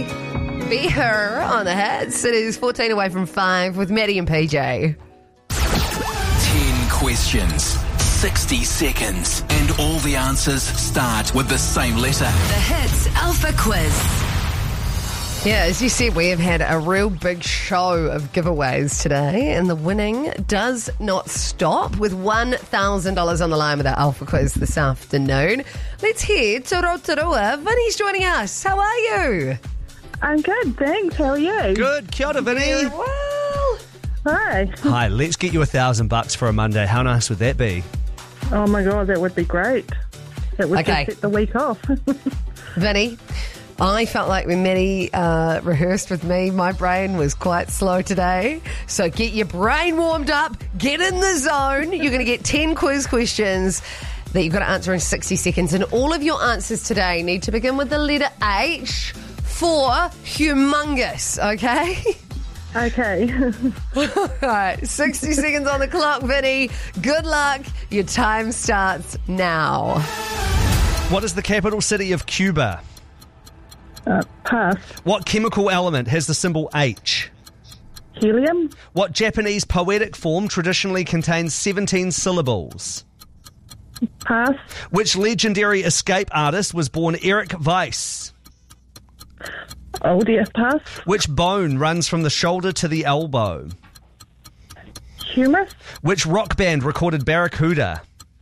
Be Her on the Hits. It is 14 away from 5 with Maddie and PJ. 10 questions, 60 seconds, and all the answers start with the same letter. The Hits Alpha Quiz. Yeah, as you said, we have had a real big show of giveaways today, and the winning does not stop with $1,000 on the line with our Alpha Quiz this afternoon. Let's hear to Rotorua. Vinny's joining us. How are you? I'm good, thanks. How are you? Good. Kia ora, Vinny. Well, Hi. Hi, let's get you $1,000 for a Monday. How nice would that be? Oh my God, that would be great. That would Okay. just set the week off. Vinny, I felt like when Maddie rehearsed with me, my brain was quite slow today. So get your brain warmed up, get in the zone. You're going to get 10 quiz questions that you've got to answer in 60 seconds. And all of your answers today need to begin with the letter H for humongous, okay? Okay. All right, 60 seconds on the clock, Vinny. Good luck. Your time starts now. What is the capital city of Cuba? Pass. What chemical element has the symbol H? Helium. What Japanese poetic form traditionally contains 17 syllables? Pass. Which legendary escape artist was born Eric Weiss? Oh dear. Pass. Which bone runs from the shoulder to the elbow? Humerus. Which rock band recorded Barracuda?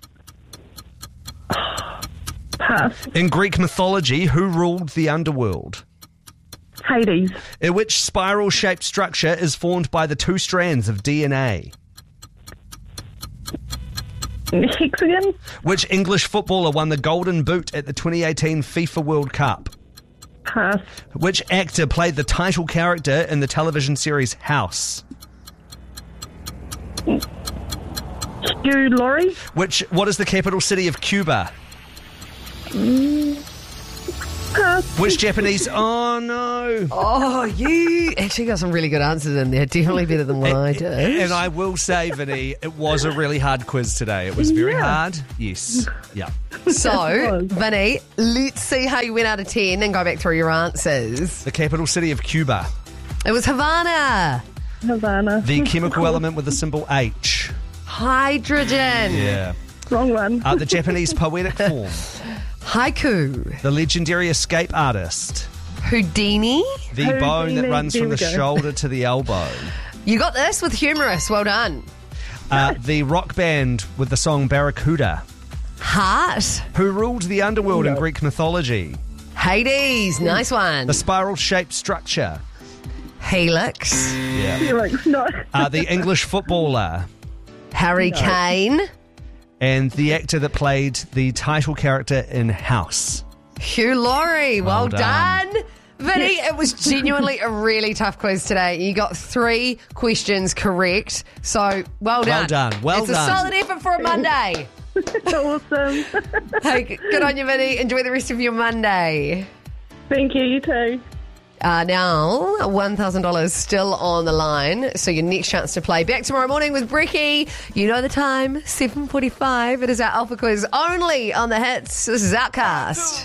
Pass. In Greek mythology, who ruled the underworld? Hades. In which spiral-shaped structure is formed by the two strands of DNA? Hexagon. Which English footballer won the Golden Boot at the 2018 FIFA World Cup? Pass. Which actor played the title character in the television series House? Hugh Laurie. What is the capital city of Cuba? Pass. Which Japanese... Oh, no. Oh, you actually got some really good answers in there. Definitely better than what I did. And I will say, Vinny, it was a really hard quiz today. It was very Yeah. hard. Yes. Yeah. So, Vinny, let's see how you went out of 10 and go back through your answers. The capital city of Cuba. It was Havana. Havana. The chemical element with the symbol H. Hydrogen. Yeah. Wrong one. The Japanese poetic form. Haiku. The legendary escape artist. Houdini. The bone that Houdini, runs there from we the go. shoulder to the elbow. You got this with humorous. Well done. The rock band with the song Barracuda. Heart. Who ruled the underworld in Greek mythology? Hades. Nice one. The spiral-shaped structure. Helix. Yeah. Felix. No. The English footballer. Harry Kane. And the actor that played the title character in House. Hugh Laurie. Well done. done. Vinny, it was genuinely a really tough quiz today. You got 3 questions correct. So, well done. Well done. Well it's done. a solid effort for a Monday. Awesome. Hey, good on you, Vinny. Enjoy the rest of your Monday. Thank you. You too. Now, $1,000 still on the line. So your next chance to play back tomorrow morning with Bricky. You know the time, 7:45. It is our Alpha Quiz only on the Hits. This is Outcast.